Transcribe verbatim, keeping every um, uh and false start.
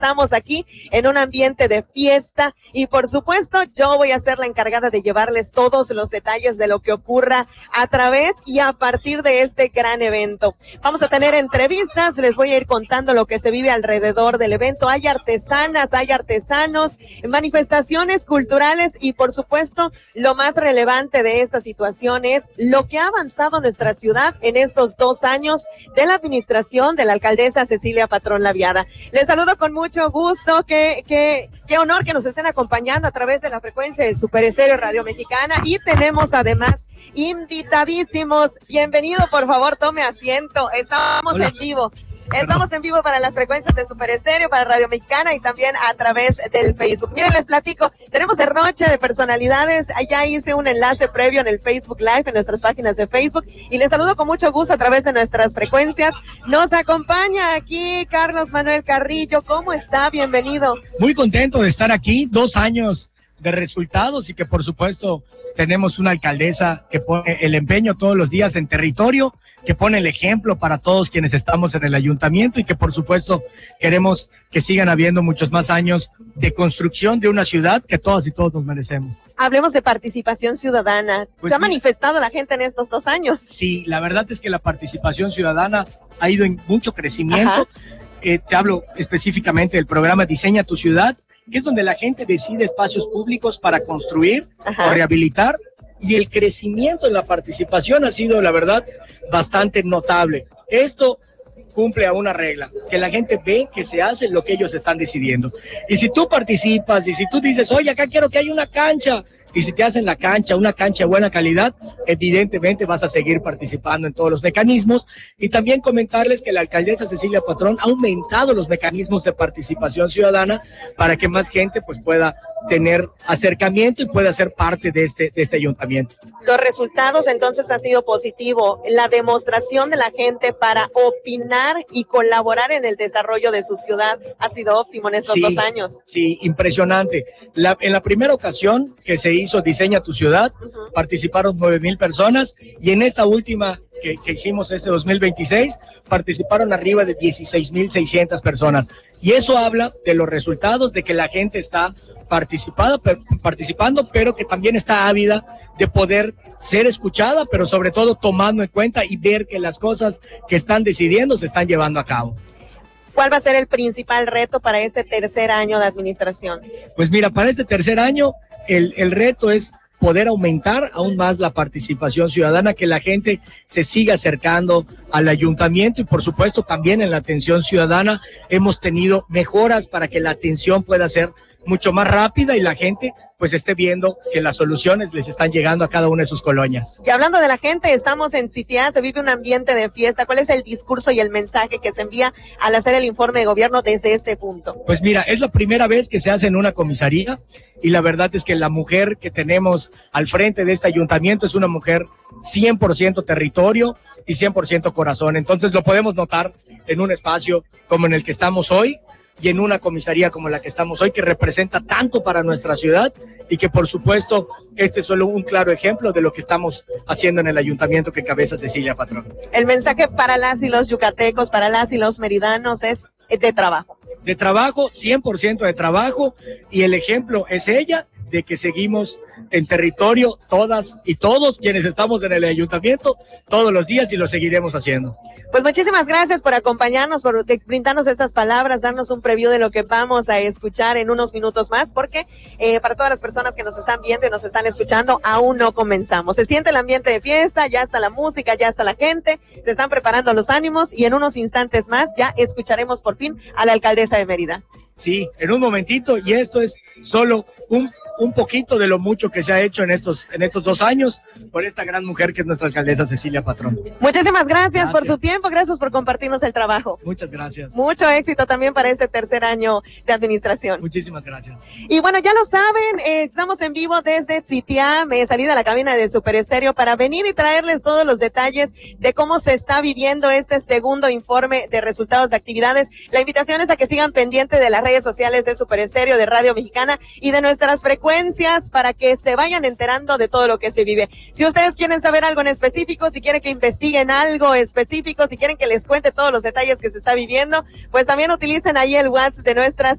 estamos aquí en un ambiente de fiesta y por supuesto yo voy a ser la encargada de llevarles todos los detalles de lo que ocurra a través y a partir de este gran evento. Vamos a tener entrevistas, les voy a ir contando lo que se vive alrededor del evento. Hay artesanas, hay artesanos, manifestaciones culturales y por supuesto lo más relevante de esta situación es lo que ha avanzado nuestra ciudad en estos dos años de la administración de la alcaldesa Cecilia Patrón Laviada. Les saludo con mucho gusto, qué, qué, qué honor que nos estén acompañando a través de la frecuencia de Super Estéreo Radio Mexicana y tenemos además invitadísimos. Bienvenido, por favor, tome asiento. Estamos Hola. en vivo. Estamos en vivo para las frecuencias de Super Estéreo, para Radio Mexicana y también a través del Facebook. Miren, les platico, tenemos derroche de personalidades. Allá hice un enlace previo en el Facebook Live, en nuestras páginas de Facebook. Y les saludo con mucho gusto a través de nuestras frecuencias. Nos acompaña aquí Carlos Manuel Carrillo. ¿Cómo está? Bienvenido. Muy contento de estar aquí, dos años de resultados y que por supuesto tenemos una alcaldesa que pone el empeño todos los días en territorio, que pone el ejemplo para todos quienes estamos en el ayuntamiento y que por supuesto queremos que sigan habiendo muchos más años de construcción de una ciudad que todas y todos nos merecemos. Hablemos de participación ciudadana. Pues ¿se ha mira, manifestado la gente en estos dos años? Sí, la verdad es que la participación ciudadana ha ido en mucho crecimiento. Eh, te hablo específicamente del programa Diseña tu Ciudad, que es donde la gente decide espacios públicos para construir Ajá. o rehabilitar, y el crecimiento en la participación ha sido, la verdad, bastante notable. Esto cumple a una regla, que la gente ve que se hace lo que ellos están decidiendo. Y si tú participas, y si tú dices, oye, acá quiero que haya una cancha, y si te hacen la cancha, una cancha de buena calidad, evidentemente vas a seguir participando en todos los mecanismos. Y también comentarles que la alcaldesa Cecilia Patrón ha aumentado los mecanismos de participación ciudadana para que más gente pues pueda tener acercamiento y pueda ser parte de este, de este ayuntamiento. Los resultados entonces han sido positivos. La demostración de la gente para opinar y colaborar en el desarrollo de su ciudad ha sido óptimo en estos sí, dos años. Sí, impresionante. La, en la primera ocasión que se hizo Diseña tu Ciudad, uh-huh. participaron nueve mil personas y en esta última que, que hicimos este dos mil veintiséis participaron arriba de dieciséis mil seiscientas personas y eso habla de los resultados, de que la gente está participada, per, participando, pero que también está ávida de poder ser escuchada, pero sobre todo tomando en cuenta y ver que las cosas que están decidiendo se están llevando a cabo. ¿Cuál va a ser el principal reto para este tercer año de administración? Pues mira, para este tercer año el, el reto es poder aumentar aún más la participación ciudadana, que la gente se siga acercando al ayuntamiento y por supuesto también en la atención ciudadana hemos tenido mejoras para que la atención pueda ser mucho más rápida y la gente pues esté viendo que las soluciones les están llegando a cada una de sus colonias. Y hablando de la gente, estamos en Citiá, se vive un ambiente de fiesta. ¿Cuál es el discurso y el mensaje que se envía al hacer el informe de gobierno desde este punto? Pues mira, es la primera vez que se hace en una comisaría y la verdad es que la mujer que tenemos al frente de este ayuntamiento es una mujer cien por ciento territorio y cien por ciento corazón. Entonces lo podemos notar en un espacio como en el que estamos hoy, y en una comisaría como la que estamos hoy, que representa tanto para nuestra ciudad y que por supuesto este es solo un claro ejemplo de lo que estamos haciendo en el ayuntamiento que cabeza Cecilia Patrón. El mensaje para las y los yucatecos, para las y los meridanos es de trabajo. De trabajo, cien por ciento de trabajo, y el ejemplo es ella de que seguimos en territorio todas y todos quienes estamos en el ayuntamiento todos los días y lo seguiremos haciendo. Pues muchísimas gracias por acompañarnos, por brindarnos estas palabras, darnos un preview de lo que vamos a escuchar en unos minutos más, porque eh, para todas las personas que nos están viendo y nos están escuchando, aún no comenzamos. Se siente el ambiente de fiesta, ya está la música, ya está la gente, se están preparando los ánimos y en unos instantes más ya escucharemos por fin a la alcaldesa de Mérida. Sí, en un momentito, y esto es solo un un poquito de lo mucho que se ha hecho en estos en estos dos años por esta gran mujer que es nuestra alcaldesa Cecilia Patrón. Muchísimas gracias, gracias por su tiempo, gracias por compartirnos el trabajo. Muchas gracias. Mucho éxito también para este tercer año de administración. Muchísimas gracias. Y bueno, ya lo saben, eh, estamos en vivo desde Citiá, me salí de la cabina de Super Estéreo para venir y traerles todos los detalles de cómo se está viviendo este segundo informe de resultados de actividades. La invitación es a que sigan pendientes de las redes sociales de Super Estéreo, de Radio Mexicana y de nuestras frecuencias frecuencias para que se vayan enterando de todo lo que se vive. Si ustedes quieren saber algo en específico, si quieren que investiguen algo específico, si quieren que les cuente todos los detalles que se está viviendo, pues también utilicen ahí el WhatsApp de nuestras